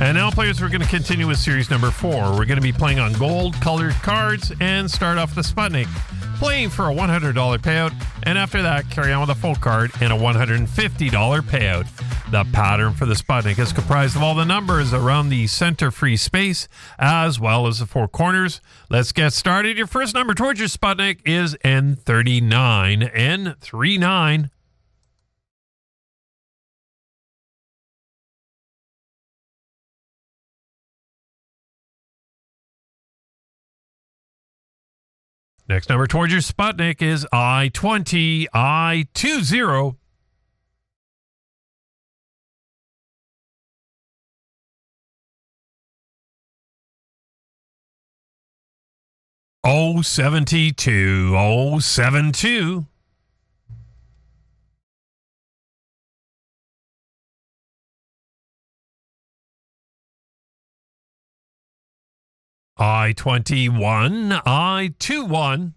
And now, players, we're going to continue with series number 4. We're going to be playing on gold-colored cards and start off the Sputnik, playing for a $100 payout, and after that, carry on with a full card and a $150 payout. The pattern for the Sputnik is comprised of all the numbers around the center free space, as well as the 4 corners. Let's get started. Your first number towards your Sputnik is N39. N39. Next number towards your Sputnik is I-20, I-20. O-72, O-72. I-21, I-21.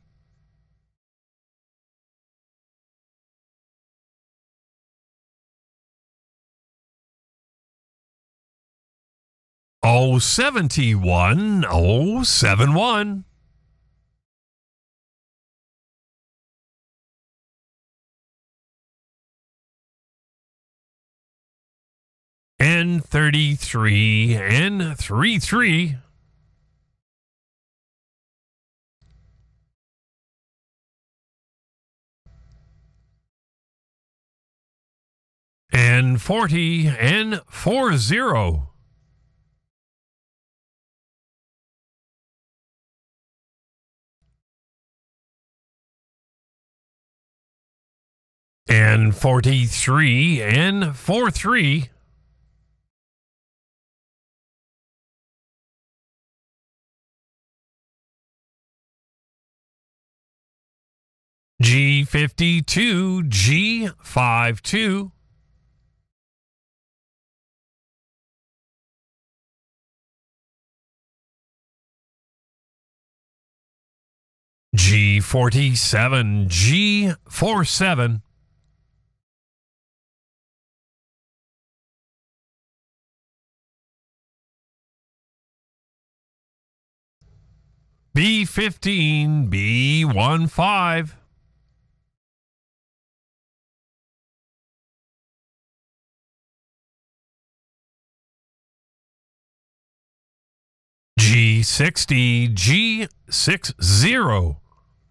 O-71, O-71. N33, N33. N40, N40. N43, N43. G52, G52. G47, G47. B15, B15. G60, G60.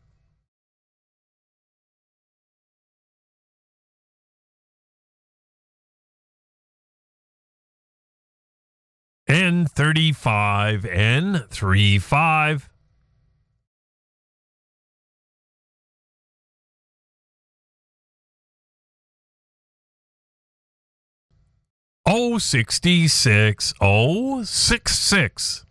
N35, N35. O66, O66.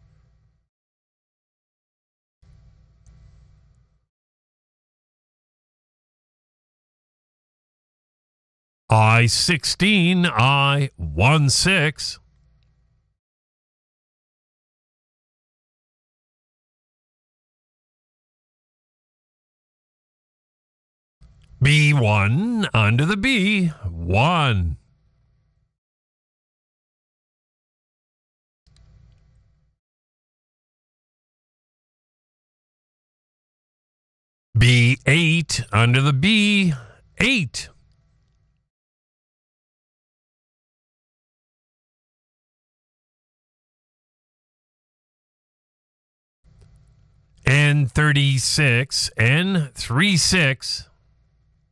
I16, I16. B1 under the B, 1. B8 under the B, 8. N36, N36.